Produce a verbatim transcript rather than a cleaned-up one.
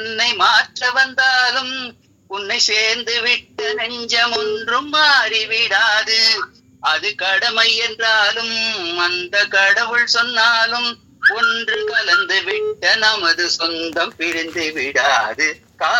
உன்னை மாற்ற வந்தாலும் உன்னை சேர்ந்து விட்ட நெஞ்சம் ஒன்றும் மாறிவிடாது. அது கடமை என்றாலும் அந்த கடவுள் சொன்னாலும் ஒன்று கலந்து விட்ட நமது சொந்தம் பிரிந்து விடாது.